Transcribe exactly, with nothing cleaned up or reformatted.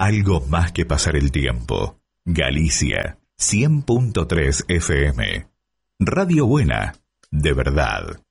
Algo más que pasar el tiempo. Galicia, cien punto tres F M. Radio Buena, de verdad.